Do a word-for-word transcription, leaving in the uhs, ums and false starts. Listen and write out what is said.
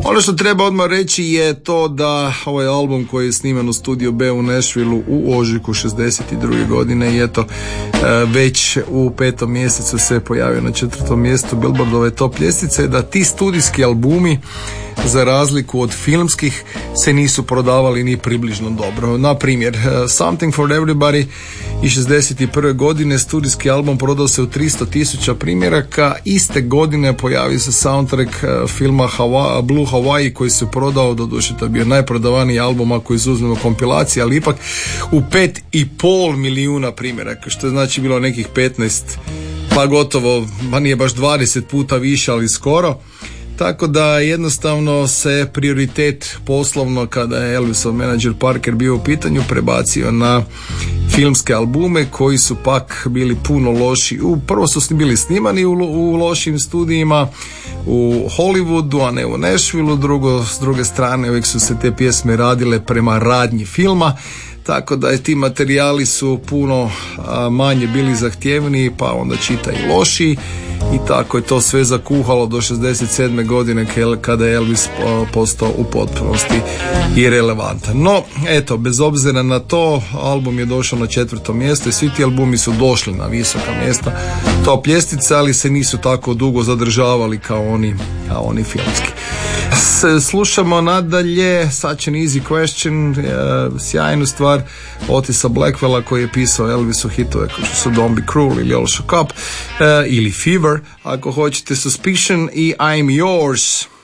Ono što treba odmah reći je to da ovaj album koji je sniman u Studio B u Nashvilleu u ožujku šezdeset druge godine i eto već u petom mjesecu se pojavio na četvrtom mjestu Billboardove top ljestvice, da ti studijski albumi za razliku od filmskih se nisu prodavali ni približno dobro. Na primjer, Something for Everybody iz šezdeset prve godine studijski album prodao se u tristo tisuća primjeraka. Iste godine pojavio se soundtrack filma Hawaii, Blue Hawaii koji se prodao, doduše to je bio najprodavaniji album ako izuzmemo kompilacije, ali ipak u pet i pol milijuna primjeraka, što je znači bilo nekih petnaest, pa gotovo, ma nije baš dvadeset puta više, ali skoro. Tako da jednostavno se prioritet poslovno, kada je Elvisov menadžer Parker bio u pitanju, prebacio na filmske albume koji su pak bili puno loši. U, prvo su bili snimani u, u lošim studijima u Hollywoodu, a ne u Nashvilleu. Drugo, s druge strane uvijek su se te pjesme radile prema radnji filma, tako da ti materijali su puno a, manje bili zahtjevniji, pa onda čita i lošiji. I tako je to sve zakuhalo do šezdeset sedme godine kada je Elvis postao u potpunosti irelevantan. No, eto, bez obzira na to, album je došao na četvrto mjesto i svi ti albumi su došli na visoka mjesta top ljestvice, ali se nisu tako dugo zadržavali kao oni, kao oni filmski. Slušamo nadalje Such an Easy Question, sjajnu stvar Otisa Blackwella koji je pisao Elvisu hitove koji su Don't Be Cruel ili All Shook Up ili Fever, ako hoćete, Suspicion i I'm Yours.